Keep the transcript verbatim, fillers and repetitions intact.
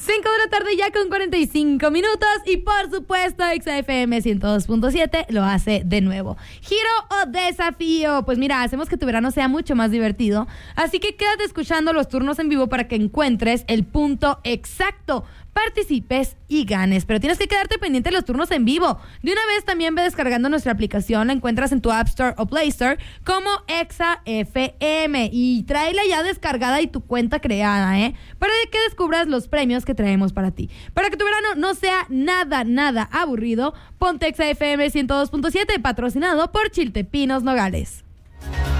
cinco de la tarde ya con cuarenta y cinco minutos y por supuesto Exa F M ciento dos punto siete lo hace de nuevo. Giro o desafío. Pues mira, hacemos que tu verano sea mucho más divertido, así que quédate escuchando los turnos en vivo para que encuentres el punto exacto, participes y ganes, pero tienes que quedarte pendiente de los turnos en vivo. De una vez también ve descargando nuestra aplicación, la encuentras en tu App Store o Play Store como Exa F M y tráela ya descargada y tu cuenta creada, ¿eh? Para que descubras los premios que traemos para ti. Para que tu verano no sea nada, nada aburrido, ponte Exa F M ciento dos punto siete, patrocinado por Chiltepinos Nogales.